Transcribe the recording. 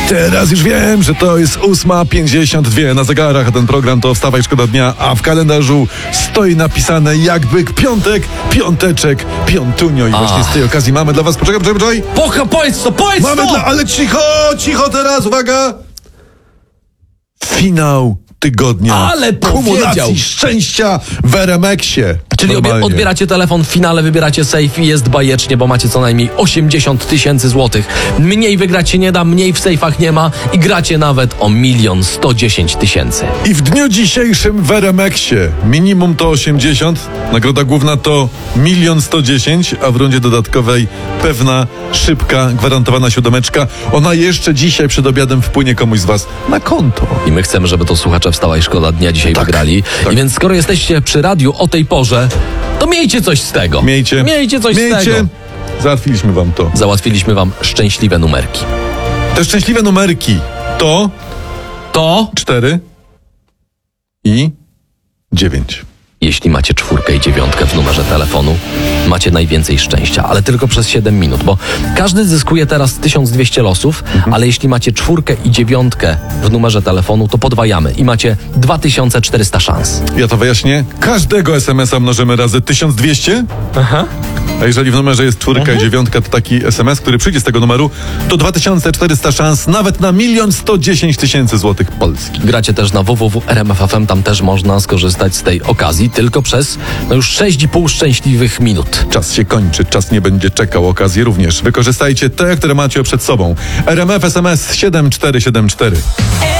Teraz już wiem, że to jest 8:52 na zegarach, a ten program to Wstawaj Szkoda Dnia, a w kalendarzu stoi napisane jakby piątek, piąteczek, piątunio i właśnie z tej okazji mamy dla was, poczekaj. Powiedz to! Ale cicho teraz, uwaga! Finał tygodnia. Ale powiedział. Kumulacji szczęścia w RMX-ie. Czyli Normalnie. odbieracie telefon, w finale wybieracie safe i jest bajecznie, bo macie co najmniej 80 000 złotych. Mniej wygrać się nie da, mniej w sejfach nie ma i gracie nawet o 1 110 000. I w dniu dzisiejszym w RMX-ie minimum to 80, nagroda główna to 1 110 000, a w rundzie dodatkowej pewna, szybka, gwarantowana siódemeczka. Ona jeszcze dzisiaj przed obiadem wpłynie komuś z was na konto. I my chcemy, żeby to słuchacze Wstawaj Szkoda Dnia dzisiaj wygrali. Tak. I więc skoro jesteście przy radiu o tej porze, to miejcie coś z tego. Miejcie coś z tego. Załatwiliśmy wam to. Załatwiliśmy wam szczęśliwe numerki. Te szczęśliwe numerki to 4 i 9. Jeśli macie 4 i 9 w numerze telefonu, macie najwięcej szczęścia, ale tylko przez 7 minut, bo każdy zyskuje teraz 1200 losów, ale jeśli macie 4 i 9 w numerze telefonu, to podwajamy i macie 2400 szans. Ja to wyjaśnię. Każdego SMS-a mnożymy razy 1200. Aha. A jeżeli w numerze jest 4 i 9, to taki SMS, który przyjdzie z tego numeru, to 2400 szans nawet na 1 110 000 złotych Polski. Gracie też na www.rmf.fm, tam też można skorzystać z tej okazji, tylko przez już 6,5 szczęśliwych minut. Czas się kończy, czas nie będzie czekał. Okazję również wykorzystajcie te, które macie przed sobą. RMF SMS 7474.